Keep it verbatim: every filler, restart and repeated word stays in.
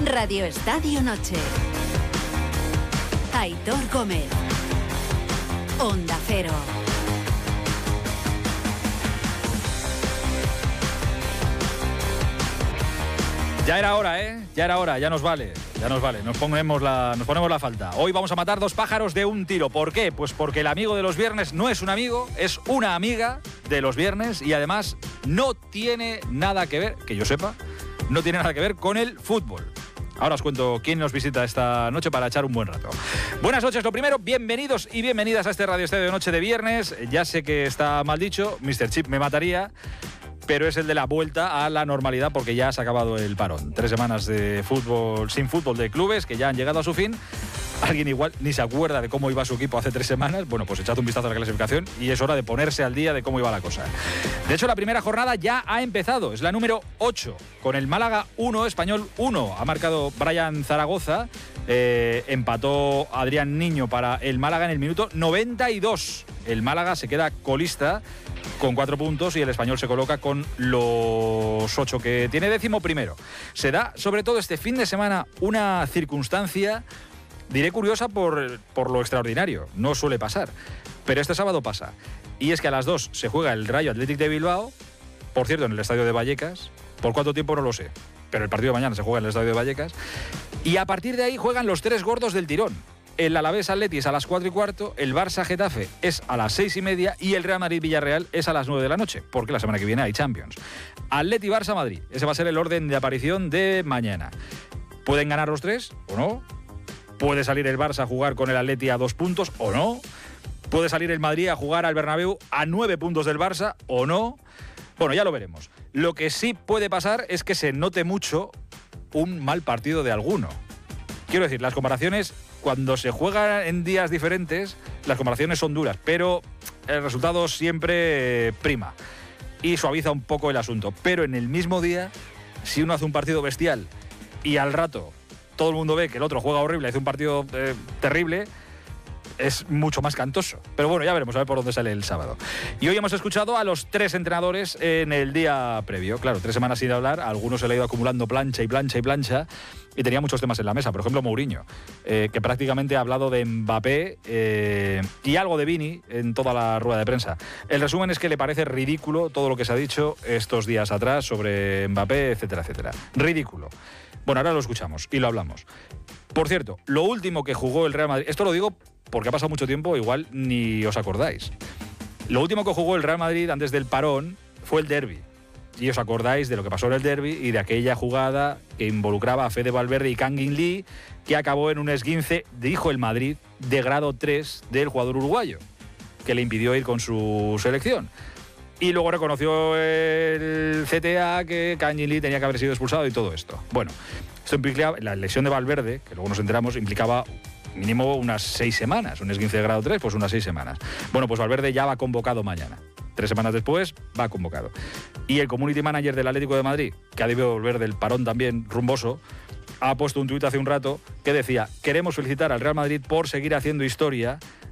Radio Estadio Noche. Aitor Gómez. Onda Cero. Ya era hora, ¿eh? Ya era hora, ya nos vale, ya nos vale, nos ponemos la, nos ponemos la falta. Hoy vamos a matar dos pájaros de un tiro. ¿Por qué? Pues porque el amigo de los viernes no es un amigo, es una amiga de los viernes y además no tiene nada que ver, que yo sepa, no tiene nada que ver con el fútbol. Ahora os cuento quién nos visita esta noche para echar un buen rato. Buenas noches, lo primero, bienvenidos y bienvenidas a este Radio Estadio de Noche de viernes. Ya sé que está mal dicho, míster Chip me mataría, pero es el de la vuelta a la normalidad porque ya se ha acabado el parón. Tres semanas de fútbol sin fútbol de clubes que ya han llegado a su fin. Alguien igual ni se acuerda de cómo iba su equipo hace tres semanas. Bueno, pues echad un vistazo a la clasificación y es hora de ponerse al día de cómo iba la cosa. De hecho, la primera jornada ya ha empezado. Es la número ocho, con el Málaga uno, Español uno. Ha marcado Brian Zaragoza. Eh, empató Adrián Niño para el Málaga en el minuto noventa y dos. El Málaga se queda colista con cuatro puntos y el Español se coloca con los ocho que tiene. Décimo primero. Se da, sobre todo este fin de semana, una circunstancia, diré curiosa por, por lo extraordinario. No suele pasar, pero este sábado pasa. Y es que a las dos se juega el Rayo Athletic de Bilbao, por cierto, en el estadio de Vallecas. ¿Por cuánto tiempo? No lo sé, pero el partido de mañana se juega en el estadio de Vallecas. Y a partir de ahí juegan los tres gordos del tirón. El Alavés Atleti es a las cuatro y cuarto, el Barça Getafe es a las seis y media y el Real Madrid Villarreal es a las nueve de la noche, porque la semana que viene hay Champions. Atleti Barça Madrid, ese va a ser el orden de aparición de mañana. ¿Pueden ganar los tres o no? ¿Puede salir el Barça a jugar con el Atleti a dos puntos o no? ¿Puede salir el Madrid a jugar al Bernabéu a nueve puntos del Barça o no? Bueno, ya lo veremos. Lo que sí puede pasar es que se note mucho un mal partido de alguno. Quiero decir, las comparaciones, cuando se juegan en días diferentes, las comparaciones son duras, pero el resultado siempre prima y suaviza un poco el asunto. Pero en el mismo día, si uno hace un partido bestial y al rato todo el mundo ve que el otro juega horrible y hace un partido eh, terrible, es mucho más cantoso. Pero bueno, ya veremos a ver por dónde sale el sábado. Y hoy hemos escuchado a los tres entrenadores en el día previo. Claro, tres semanas sin hablar, a algunos se le ha ido acumulando plancha y plancha y plancha, y tenía muchos temas en la mesa. Por ejemplo, Mourinho, eh, que prácticamente ha hablado de Mbappé eh, y algo de Vini en toda la rueda de prensa. El resumen es que le parece ridículo todo lo que se ha dicho estos días atrás sobre Mbappé, etcétera, etcétera. Ridículo. Bueno, ahora lo escuchamos y lo hablamos. Por cierto, lo último que jugó el Real Madrid, esto lo digo porque ha pasado mucho tiempo, igual ni os acordáis. Lo último que jugó el Real Madrid antes del parón fue el derbi. Y os acordáis de lo que pasó en el derbi y de aquella jugada que involucraba a Fede Valverde y Kangin Lee, que acabó en un esguince, dijo el Madrid, de grado tres del jugador uruguayo, que le impidió ir con su selección. Y luego reconoció el C T A que Kangin Lee tenía que haber sido expulsado y todo esto. Bueno, esto implicaba, la lesión de Valverde, que luego nos enteramos, implicaba mínimo unas seis semanas, un esguince de grado tres, pues unas seis semanas. Bueno, pues Valverde ya va convocado mañana. Tres semanas después va convocado. Y el community manager del Atlético de Madrid, que ha debido volver del parón también rumboso, ha puesto un tuit hace un rato que decía: queremos felicitar al Real Madrid por seguir haciendo historia